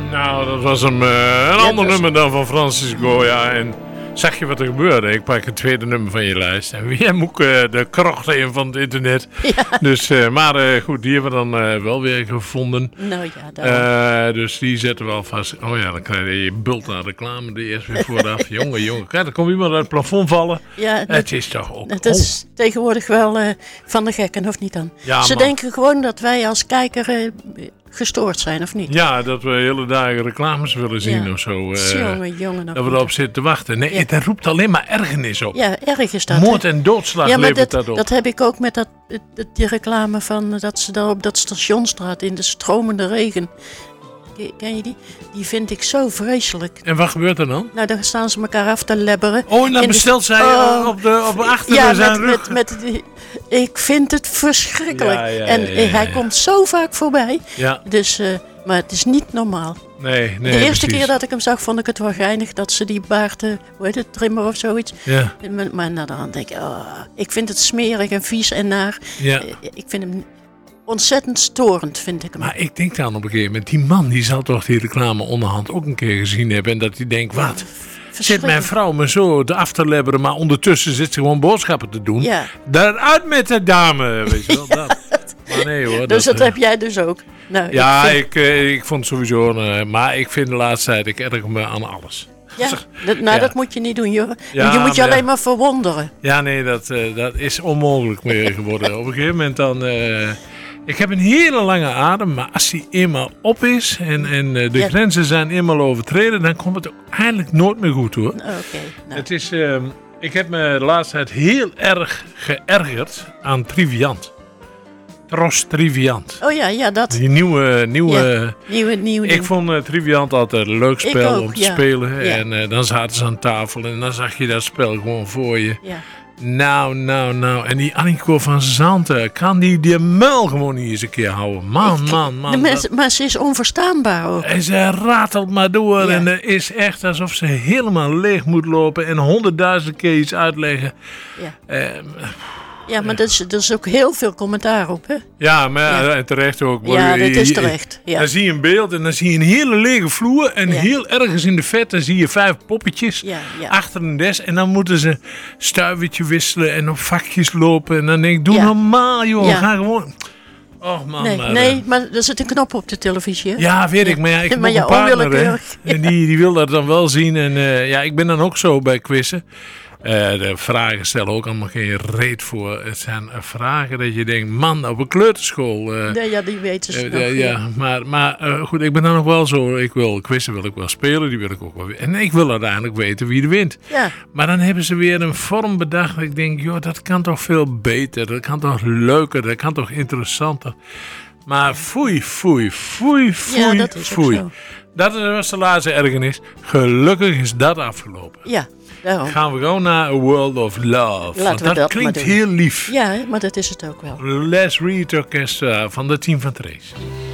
Nou, dat was een ander nummer dan van Francis Goya. En zag je wat er gebeurde? Ik pak het tweede nummer van je lijst. En weer moet ik de krocht in van het internet. Ja. Dus, maar goed, die hebben we dan wel weer gevonden. Nou ja, dus die zetten we alvast. Oh ja, dan krijg je bult naar reclame er eerst weer vooraf. jongen. Kijk, dan komt iemand uit het plafond vallen. Ja, het is toch ook... Het is tegenwoordig wel van de gekken, of niet dan? Ja, ze denken gewoon dat wij als kijker... gestoord zijn, of niet? Ja, dat we hele dagen reclames willen zien of zo. Jongen. Dat we erop zitten te wachten. Nee, dat roept alleen maar ergernis op. Ja, erg is dat. Moord en doodslag levert dat op. Dat heb ik ook met die reclame van dat ze daar op dat stationstraat in de stromende regen. Ken je die? Die vind ik zo vreselijk. En wat gebeurt er dan? Nou, dan staan ze elkaar af te lebberen. Oh, en dan bestelt zij op achter zijn rug. Ik vind het verschrikkelijk. Hij komt zo vaak voorbij. Ja. Dus, maar het is niet normaal. Nee, de eerste keer dat ik hem zag, vond ik het wel geinig dat ze die baard, hoe heet het, trimmer of zoiets. Ja. Maar na de hand denk ik, ik vind het smerig en vies en naar. Ja. Ik vind hem ontzettend storend, vind ik hem. Maar ik denk dan op een gegeven moment, die man die zal toch die reclame onderhand ook een keer gezien hebben. En dat hij denkt, wat? Zit mijn vrouw me zo af te lebberen, maar ondertussen zit ze gewoon boodschappen te doen. Ja. Daaruit met de dame, weet je wel. Dat. Maar nee hoor. Dus dat heb jij dus ook. Nou, ja, ik vond sowieso, maar ik vind de laatste tijd, ik erger me aan alles. Ja, dat moet je niet doen, joh. Ja, je moet je alleen maar verwonderen. Ja, nee, dat is onmogelijk meer geworden. Op een gegeven moment dan... ik heb een hele lange adem, maar als die eenmaal op is en de grenzen zijn eenmaal overtreden, dan komt het ook eigenlijk nooit meer goed, hoor. Okay, nou. Het is, ik heb me de laatste tijd heel erg geërgerd aan Triviant. Tros Triviant. Oh ja, dat. Die nieuwe. Nieuwe. Ik vond Triviant altijd een leuk spel om te spelen. Ja. En dan zaten ze aan tafel en dan zag je dat spel gewoon voor je. Ja. Nou. En die Anniko van Zanten, kan die muil gewoon niet eens een keer houden. Man. Maar ze is onverstaanbaar ook. En ze ratelt maar door. Ja. En het is echt alsof ze helemaal leeg moet lopen en 100.000 keer iets uitleggen. Ja. Ja, maar er is ook heel veel commentaar op, hè? Ja, maar en terecht ook. Ja, dat is terecht. Ja. Dan zie je een beeld en dan zie je een hele lege vloer. En heel ergens in de vet, dan zie je 5 poppetjes achter een des. En dan moeten ze stuivertje wisselen en op vakjes lopen. En dan denk ik, doe normaal, joh. Ga gewoon... Oh man, maar er zit een knop op de televisie, hè? Ja, weet ik. Maar ik heb een partner, hè. En die wil dat dan wel zien. En ik ben dan ook zo bij quizzen. De vragen stellen ook allemaal geen reet voor. Het zijn vragen dat je denkt, man, op een kleuterschool. Die weten ze nog. Maar goed, ik ben dan nog wel zo. Quizzen wil ik wel spelen, die wil ik ook wel. En ik wil uiteindelijk weten wie er wint. Ja. Maar dan hebben ze weer een vorm bedacht. Dat ik denk, joh, dat kan toch veel beter. Dat kan toch leuker. Dat kan toch interessanter. Maar foei. Ja, dat is ook zo. Dat was de laatste ergernis. Gelukkig is dat afgelopen. Ja. Daarom. Gaan we gewoon naar A World of Love. Dat klinkt heel lief. Ja, maar dat is het ook wel. Les Reed Orchestra van de Team van Trace.